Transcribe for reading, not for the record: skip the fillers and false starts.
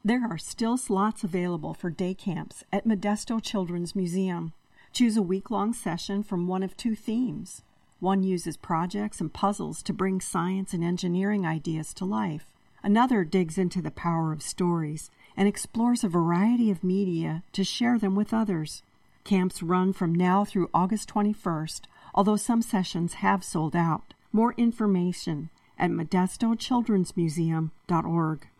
There are still slots available for day camps at Modesto Children's Museum. Choose a week-long session from one of two themes. One uses projects and puzzles to bring science and engineering ideas to life. Another digs into the power of stories and explores a variety of media to share them with others. Camps run from now through August 21st, although some sessions have sold out. More information at modestochildrensmuseum.org.